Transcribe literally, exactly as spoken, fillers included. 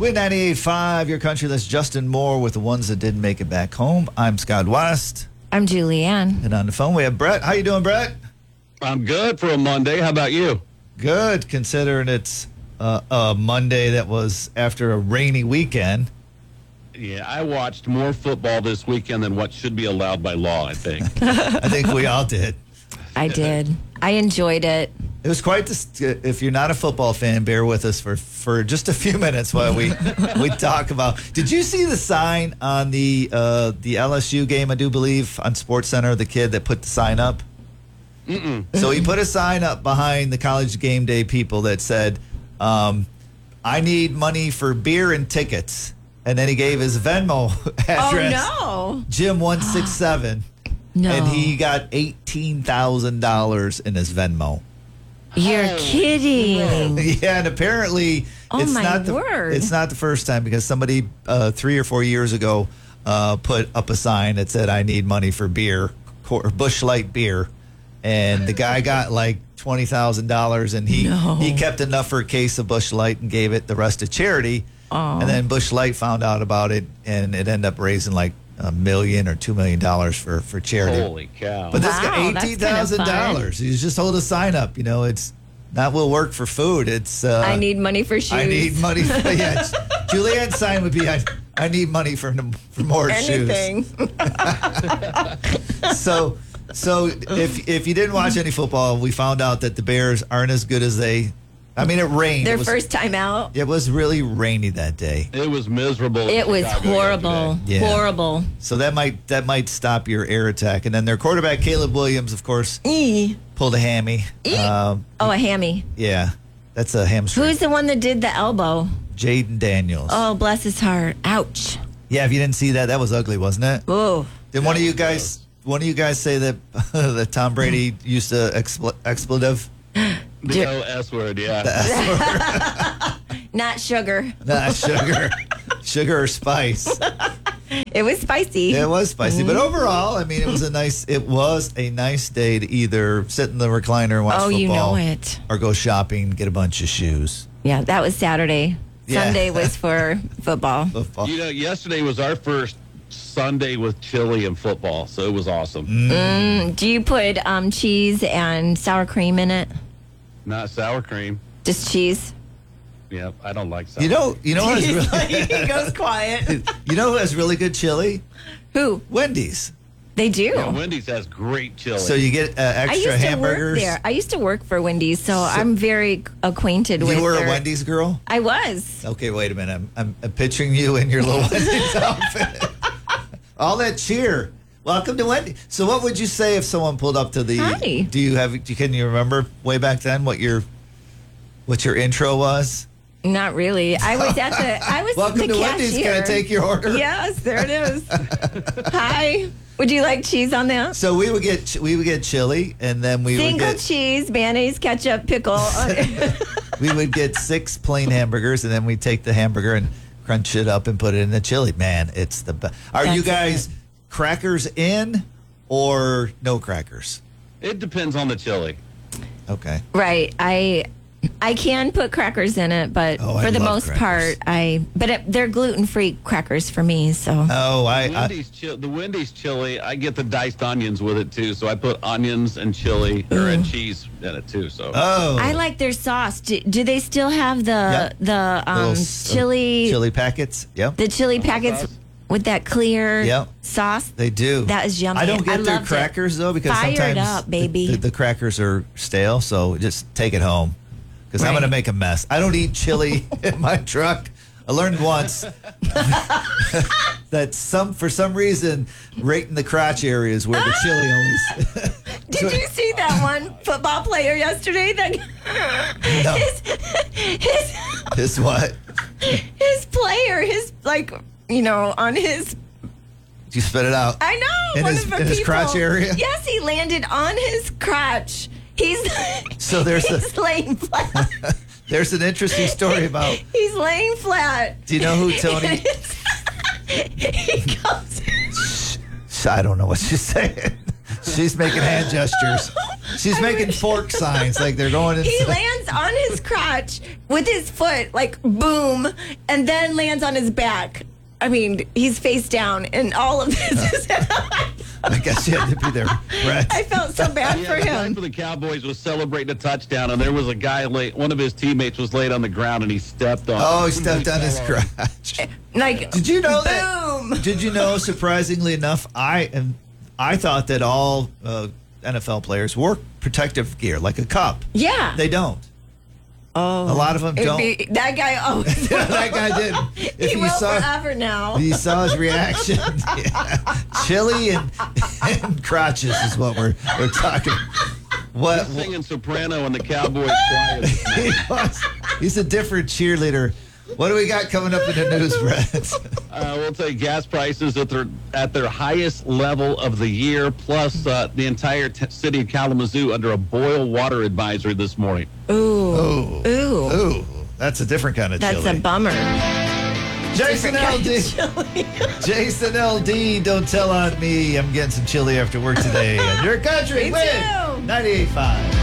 Win ninety-eight point five, your country. That's Justin Moore with the ones that didn't make it back home. I'm Scott West. I'm Julianne. And on the phone, we have Brett. How you doing, Brett? I'm good for a Monday. How about you? Good, considering it's uh, a Monday that was after a rainy weekend. Yeah, I watched more football this weekend than what should be allowed by law, I think. I think we all did. I did. I enjoyed it. It was quite the, if you're not a football fan, bear with us for, for just a few minutes while we we talk about. Did you see the sign on the uh, the L S U game, I do believe, on SportsCenter, the kid that put the sign up? Mm-mm. So he put a sign up behind the College Game Day people that said, um, I need money for beer and tickets. And then he gave his Venmo address. Oh, no. Jim one six seven. No. And he got eighteen thousand dollars in his Venmo. You're Oh, kidding. Yeah, and apparently Oh, it's my not the word. it's not the first time, because somebody uh, three or four years ago uh, put up a sign that said, I need money for beer, or Busch Light beer. And the guy got like twenty thousand dollars, and he, No. he kept enough for a case of Busch Light and gave it the rest to charity. Oh. And then Busch Light found out about it, and it ended up raising like a million or two million dollars for, for charity. Holy cow. But this Wow, guy, that's eighteen thousand dollars. kinda He's just hold a sign up. You know, it's not will work for food. It's uh, I need money for shoes. I need money. For, yeah, Julianne's sign would be I, I need money for for more anything. shoes. So so if if you didn't watch any football, we found out that the Bears aren't as good as they. I mean, it rained. Their it was, first time out. It was really rainy that day. It was miserable. in It was Chicago horrible. yesterday. Yeah. Horrible. So that might that might stop your air attack. And then their quarterback Caleb Williams, of course, E. pulled a hammy. E. Um, Oh, a hammy. yeah, that's a hamstring. Who's the one that did the elbow? Jaden Daniels. Oh, bless his heart. Ouch. Yeah, if you didn't see that, that was ugly, wasn't it? Oh. Did one of That you was guys one of you guys say that that Tom Brady used a expl- expletive? The O S word, yeah. Not sugar. Not sugar, sugar or spice. It was spicy. It was spicy, but overall, I mean, it was a nice. It was a nice day to either sit in the recliner and watch Oh, football, you know it. or go shopping, get a bunch of shoes. Yeah, that was Saturday. Yeah. Sunday was for football. Football. You know, yesterday was our first Sunday with chili and football, so it was awesome. Mm. Do you put um, cheese and sour cream in it? Not sour cream. Just cheese? Yeah, I don't like sour You know, you know, who has really, he goes quiet. you know who has really good chili? Who? Wendy's. They do. Yeah, Wendy's has great chili. So you get uh, I extra used to work hamburgers. there. I used to work for Wendy's, so, I'm very acquainted with You were their- a Wendy's girl? I was. Okay, wait a minute. I'm, I'm, I'm picturing you in your little Wendy's outfit. All that cheer. Welcome to Wendy's. So, what would you say if someone pulled up to the? Hi. Do you have? Can you remember way back then what your what your intro was? Not really. I was at the. I was Welcome the to cashier. Wendy's. Can I take your order? Yes, there it is. Hi. Would you like cheese on that? So we would get we would get chili, and then we Single would get cheese, mayonnaise, ketchup, pickle. we would get six plain hamburgers, and then we take the hamburger and crunch it up and put it in the chili. Man, it's the best. Are you That's guys crackers in or no crackers? it depends on the chili. Okay. Right. I I can put crackers in it, but Oh, I for the love most crackers. part, I. But it, they're gluten free crackers for me. So Oh, I, The I Wendy's, chi- the Wendy's chili, I get the diced onions with it too, so I put onions and chili or and cheese in it too. So oh I like their sauce. Do, do they still have the Yep. the um, Little s- uh, chili chili packets. Yep, the chili packets sauce. with that clear Yep. sauce? they do. That is yummy. I don't get I their loved it. crackers though, because Fired sometimes up, baby. The, the, the crackers are stale. So just take it home, because I'm Right. going to make a mess. I don't eat chili in my truck. I learned once that some for some reason right in the crotch area is where the chili always. Did you see that one football player yesterday? That No. his, his Is what? his player, his like you know on his. You spit it out. I know In one his- of the in his people- crotch area? Yes, he landed on his crotch. He's So there's a- he's laying flat. There's an interesting story about. He's laying flat. Do you know who Tony? He goes. I don't know what she's saying. She's making hand gestures. She's making fork signs like they're going He inside. lands on his crotch with his foot, like boom, and then lands on his back. I mean, he's face down, and all of this is. I guess you had to be there, Brett. I felt so bad Yeah, for the guy him. for the Cowboys was celebrating a touchdown, and there was a guy late. One of his teammates was laid on the ground, and he stepped on. Oh, he him. stepped on his fell off. crotch. Like, Did you know that? boom. Did you know? Surprisingly enough, I and I thought that all uh, N F L players wore protective gear, like a cup. Yeah. They don't. Oh. A lot of them It'd don't. be- that guy, oh. That guy didn't. If he you will saw, forever now. you saw his reaction. Yeah. Chili and, and crotches is what we're we're talking. What He's singing soprano in the Cowboys choir. he was, he's a different cheerleader. What do we got coming up in the news, Brett? Uh, we'll take gas prices at their at their highest level of the year, plus uh, the entire t- city of Kalamazoo under a boil water advisory this morning. Ooh. Ooh. Ooh. Ooh, that's a different kind of That's chili. a bummer. Jason L D. Chili. Jason L D, don't tell on me. I'm getting some chili after work today. And your country Me win. too. ninety-eight point five.